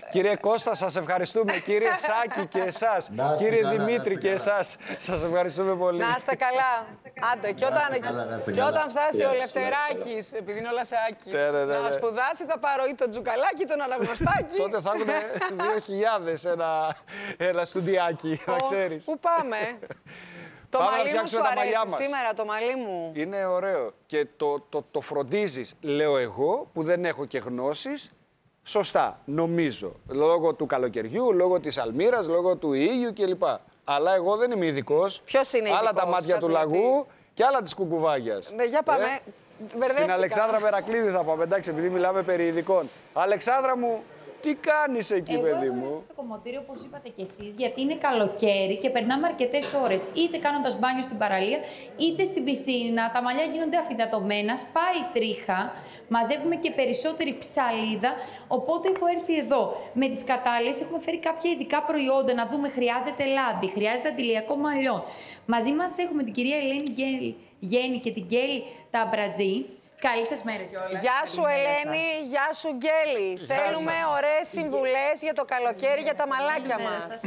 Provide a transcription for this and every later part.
Κύριε Κώστα, σας ευχαριστούμε. Κύριε Σάκη και εσάς. Κύριε Δημήτρη και εσάς. Σας ευχαριστούμε πολύ. Να είστε καλά. Άντε, και όταν φτάσει ο Λευτεράκης, επειδή είναι όλα Σάκης, να σπουδάσει, θα πάρω ή το Τζουκαλάκι, τον Αναγνωστάκη. Τότε θα έχουν 2.000 ένα στουντιάκι, να ξέρεις. Πού πάμε? Το μαλλί μου σου αρέσει σήμερα, το μαλλί μου. Είναι ωραίο και το φροντίζεις, λέω εγώ, που δεν έχω και γνώσεις, σωστά, νομίζω. Λόγω του καλοκαιριού, λόγω της αλμύρας, λόγω του ήλιου κλπ. Αλλά εγώ δεν είμαι ειδικός. Ποιος είναι ειδικός? Άλλα τα μάτια του λαγού και άλλα της κουκουβάγιας. Ναι, για πάμε. Στην Αλεξάνδρα Μερακλίδη θα πάμε, εντάξει, επειδή μιλάμε περί ειδικών. Αλεξάνδρα μου, τι κάνεις εκεί, παιδί μου? Εγώ στο κομμωτήριο, όπως είπατε κι εσείς, γιατί είναι καλοκαίρι και περνάμε αρκετές ώρες, είτε κάνοντας μπάνιο στην παραλία, είτε στην πισίνα. Τα μαλλιά γίνονται αφυδατωμένα, σπάει η τρίχα, μαζεύουμε και περισσότερη ψαλίδα. Οπότε έχω έρθει εδώ. Με τις κατάλληλες έχουμε φέρει κάποια ειδικά προϊόντα να δούμε. Χρειάζεται λάδι, χρειάζεται αντιλιακό μαλλιών. Μαζί μας έχουμε την κυρία Ελένη Γέννη και την Γκέλη Ταμπρατζή. Καλή σας μέρα κιόλας. Γεια σου Ελένη, γεια σου Γκέλη. Θέλουμε ωραίες συμβουλές για το καλοκαίρι, για τα μαλάκια μας.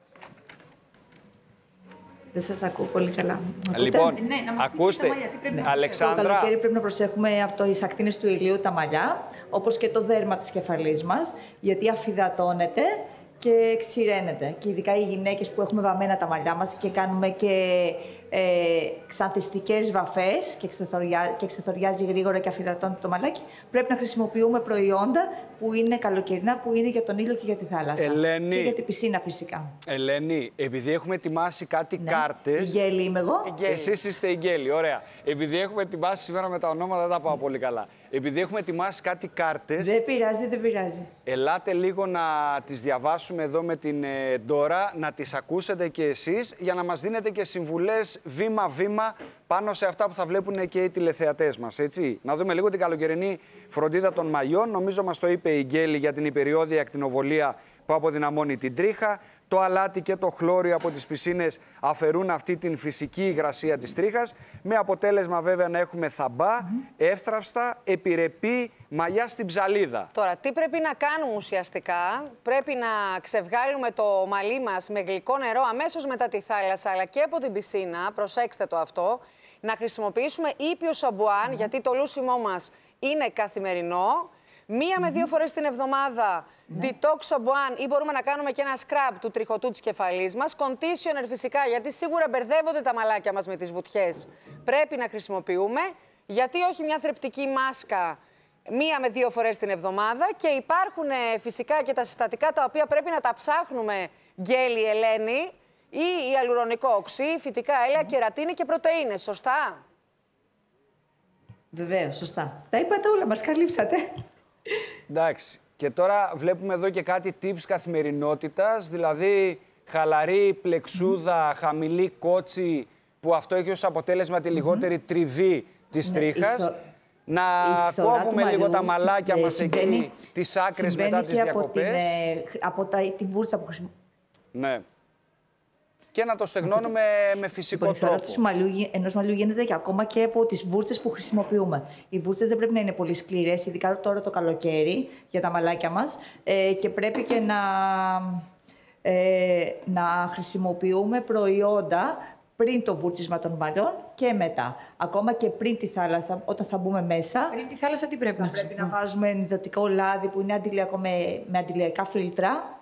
Δεν σας ακούω πολύ καλά. Λοιπόν, να ακούστε, Αλεξάνδρα. Το καλοκαίρι πρέπει να προσέχουμε από τις ακτίνες του ηλίου τα μαλλιά, όπως και το δέρμα της κεφαλής μας, γιατί αφυδατώνεται και ξηραίνεται. Και ειδικά οι γυναίκες που έχουμε βαμμένα τα μαλλιά μας και κάνουμε και ξανθιστικές βαφές και ξεθοριάζει γρήγορα και αφυδατώνει το μαλάκι, πρέπει να χρησιμοποιούμε προϊόντα που είναι καλοκαιρινά, που είναι για τον ήλιο και για τη θάλασσα. Ελένη, και για την πισίνα φυσικά. Ελένη, επειδή έχουμε ετοιμάσει κάτι κάρτες. Η Γκέλη είμαι εγώ. Εσείς είστε η Γκέλη, ωραία. Επειδή έχουμε ετοιμάσει σήμερα με τα ονόματα, δεν τα πάω πολύ καλά. Επειδή έχουμε ετοιμάσει κάτι κάρτες. Δεν πειράζει, δεν πειράζει. Ελάτε λίγο να τις διαβάσουμε εδώ με την Ντόρα, να τις ακούσετε και εσείς, για να μας δίνετε και συμβουλές βήμα-βήμα πάνω σε αυτά που θα βλέπουν και οι τηλεθεατές μας, έτσι. Να δούμε λίγο την καλοκαιρινή φροντίδα των μαλλιών. Νομίζω μας το είπε η Γκέλη για την υπεριόδια ακτινοβολία που αποδυναμώνει την τρίχα. Το αλάτι και το χλώριο από τις πισίνες αφαιρούν αυτή την φυσική υγρασία της τρίχας, με αποτέλεσμα βέβαια να έχουμε θαμπά, εύθραυστα, επιρρεπή μαλλιά στην ψαλίδα. Τώρα, τι πρέπει να κάνουμε ουσιαστικά? Πρέπει να ξεβγάλουμε το μαλλί μας με γλυκό νερό αμέσως μετά τη θάλασσα, αλλά και από την πισίνα, προσέξτε το αυτό, να χρησιμοποιήσουμε ήπιο σαμπουάν, γιατί το λούσιμό μας είναι καθημερινό. 1 με 2 φορές την εβδομάδα detox σαμπουάν, ή μπορούμε να κάνουμε και ένα scrub του τριχωτού της κεφαλής μας. Conditioner φυσικά, γιατί σίγουρα μπερδεύονται τα μαλάκια μας με τις βουτιές. Πρέπει να χρησιμοποιούμε, γιατί όχι μια θρεπτική μάσκα 1 με 2 φορές την εβδομάδα. Και υπάρχουν φυσικά και τα συστατικά τα οποία πρέπει να τα ψάχνουμε, Γκέλη, Ελένη, ή ιαλουρονικό οξύ, φυτικά έλαια, κερατίνη και πρωτεΐνες, σωστά? Βεβαίως, σωστά. Τα είπατε όλα, μας καλύψατε. Εντάξει. Και τώρα βλέπουμε εδώ και κάτι tips καθημερινότητας, δηλαδή χαλαρή πλεξούδα, χαμηλή κότσι, που αυτό έχει ως αποτέλεσμα τη λιγότερη τριβή της τρίχας. Να κόβουμε λίγο τα μαλάκια μας εκεί, τις άκρες μετά τις διακοπές. Από την βούρτσα που χρησιμοποιούμε. Ναι. Και να το στεγνώνουμε με φυσικό τρόπο. Η φθορά ενός μαλλιού γίνεται και ακόμα και από τις βούρτσες που χρησιμοποιούμε. Οι βούρτσες δεν πρέπει να είναι πολύ σκληρές, ειδικά τώρα το καλοκαίρι, για τα μαλάκια μας. Και πρέπει και να χρησιμοποιούμε προϊόντα πριν το βούρτσισμα των μαλλιών και μετά. Ακόμα και πριν τη θάλασσα, όταν θα μπούμε μέσα. Πριν τη θάλασσα τι πρέπει να χρησιμοποιούμε? Πρέπει να βάζουμε ενδοτικό λάδι που είναι αντιλιακό με αντιλιακά φίλτρα.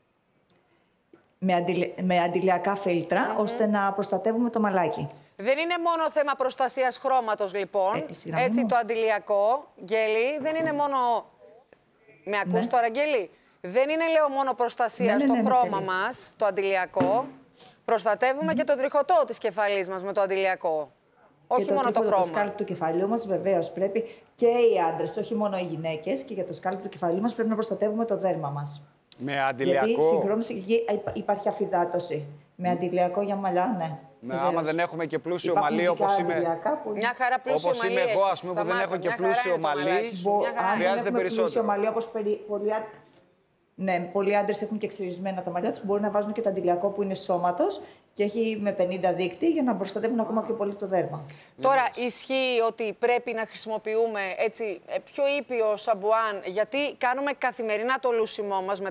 Με αντιλιακά φίλτρα, ώστε να προστατεύουμε το μαλάκι. Δεν είναι μόνο θέμα προστασίας χρώματος, λοιπόν. Έτσι, το αντιλιακό, Γκέλη, δεν είναι μόνο... Με ακούς τώρα, Γκέλη? Δεν είναι, λέω, μόνο προστασία στο χρώμα μας, το αντιλιακό. Προστατεύουμε και το τριχωτό της κεφαλής μας με το αντιλιακό. Όχι μόνο το χρώμα. Το σκάλπ του κεφαλιού μας, βεβαίως, πρέπει και οι άντρες, όχι μόνο οι γυναίκες, και για το σκάλπ του κεφαλιού μας πρέπει να προστατεύουμε το δέρμα μας. Με αντιλιακό. Γιατί συγχρόνως εκεί υπάρχει αφυδάτωση. Με αντιλιακό για μαλλιά, ναι. Άμα δεν έχουμε και πλούσιο μαλλί, όπως είμαι. Μια χαρά πλούσιο μαλλί. Όπως είμαι εγώ, ας πούμε, που δεν έχω και πλούσιο μαλλί, χρειάζεται περισσότερο. Πλούσιο μαλλί, όπως πολλοί άντρες έχουν και εξηρισμένα τα μαλλιά τους, μπορούν να βάζουν και το αντιλιακό που είναι σώματος και έχει με 50 δείκτη για να προστατεύουν ακόμα πιο πολύ το δέρμα. Τώρα, ισχύει ότι πρέπει να χρησιμοποιούμε έτσι πιο ήπιο σαμπουάν, γιατί κάνουμε καθημερινά το λούσιμό μας